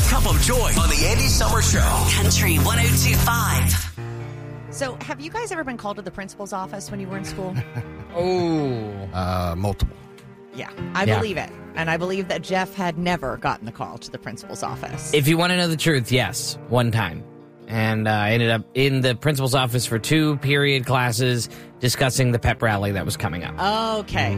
cup of joy on the Andy Summer Show. Country 102.5. So, have you guys ever been called to the principal's office when you were in school? Multiple. Yeah, I believe it. And I believe that Jeff had never gotten the call to the principal's office. If you want to know the truth, yes, one time. And I ended up in the principal's office for 2 period classes discussing the pep rally that was coming up. Okay.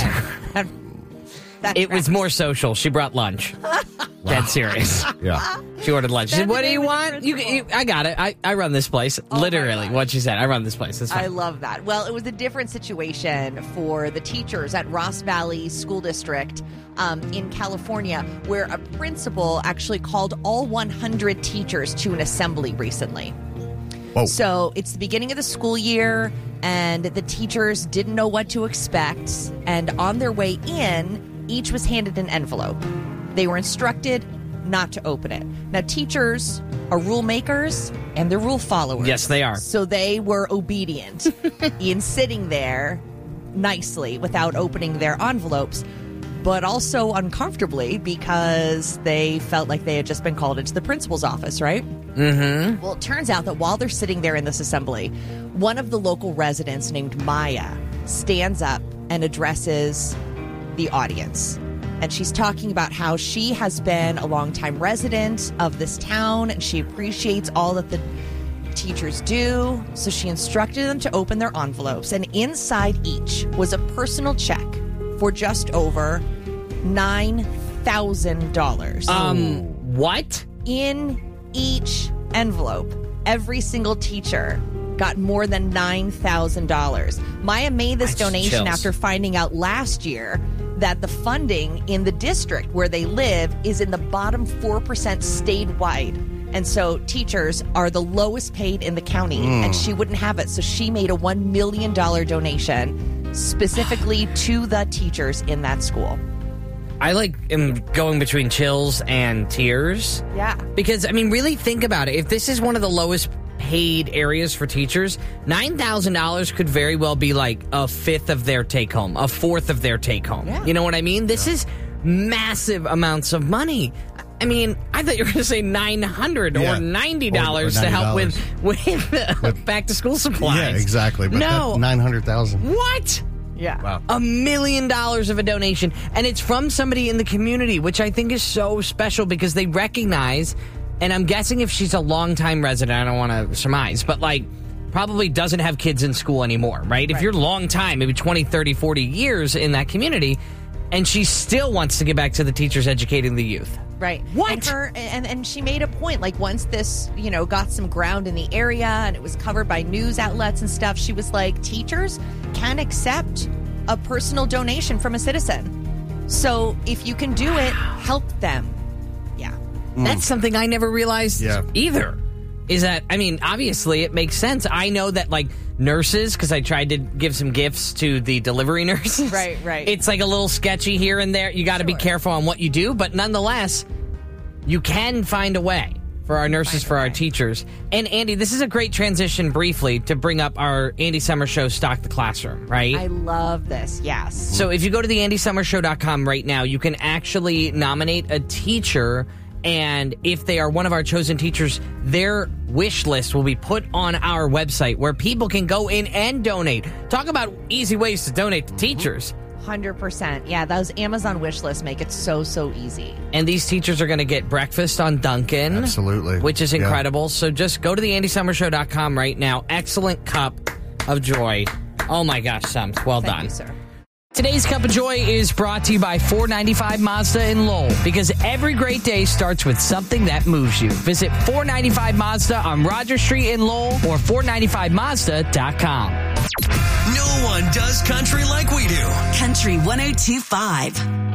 It was more social. She brought lunch. Dead serious. Yeah. She ordered lunch. She said, what do you want? I got it. I run this place. Literally, what she said. I run this place. That's fine. I love that. Well, it was a different situation for the teachers at Ross Valley School District in California, where a principal actually called all 100 teachers to an assembly recently. Whoa. So it's the beginning of the school year, and the teachers didn't know what to expect. And on their way in, each was handed an envelope. They were instructed not to open it. Now, teachers are rule makers and they're rule followers. Yes, they are. So they were obedient in sitting there nicely without opening their envelopes, but also uncomfortably because they felt like they had just been called into the principal's office, right? Mm-hmm. Well, it turns out that while they're sitting there in this assembly, one of the local residents named Maya stands up and addresses the audience. And she's talking about how she has been a longtime resident of this town and she appreciates all that the teachers do. So she instructed them to open their envelopes. And inside each was a personal check for just over $9,000. What? In each envelope, every single teacher got more than $9,000. Maya made this donation after finding out last year that the funding in the district where they live is in the bottom 4% statewide. And so teachers are the lowest paid in the county, and she wouldn't have it. So she made a $1 million donation specifically to the teachers in that school. I am going between chills and tears. Yeah. Because, I mean, really think about it. If this is one of the lowest paid areas for teachers, $9,000 could very well be like a fifth of their take home, a fourth of their take home. Yeah. You know what I mean? This is massive amounts of money. I mean, I thought you were going to say $900 or $90 to help with back to school supplies. Yeah, exactly. But no, $900,000. What? Yeah. Wow. $1 million of a donation, and it's from somebody in the community, which I think is so special because they recognize. And I'm guessing if she's a longtime resident, I don't want to surmise, but probably doesn't have kids in school anymore, right? If you're long time, maybe 20, 30, 40 years in that community, and she still wants to get back to the teachers educating the youth. Right. What? And she made a point, once this, got some ground in the area and it was covered by news outlets and stuff, she was like, teachers can accept a personal donation from a citizen. So if you can do it, help them. That's something I never realized either. Is that, I mean, obviously it makes sense. I know that, nurses, because I tried to give some gifts to the delivery nurses. Right. It's a little sketchy here and there. You got to be careful on what you do. But nonetheless, you can find a way for our nurses, for our teachers. And, Andy, this is a great transition briefly to bring up our Andy Summer Show Stock the Classroom, right? I love this, yes. So if you go to the AndySummerShow.com right now, you can actually nominate a teacher. And if they are one of our chosen teachers, their wish list will be put on our website where people can go in and donate. Talk about easy ways to donate to teachers. 100%. Yeah, those Amazon wish lists make it so easy. And these teachers are going to get breakfast on Dunkin'. Absolutely. Which is incredible. Yeah. So just go to the AndySummerShow.com right now. Excellent cup of joy. Oh my gosh, Sums. Well done. Thank you, sir. Today's Cup of Joy is brought to you by 495 Mazda in Lowell, because every great day starts with something that moves you. Visit 495 Mazda on Roger Street in Lowell or 495Mazda.com. No one does country like we do. Country 102.5.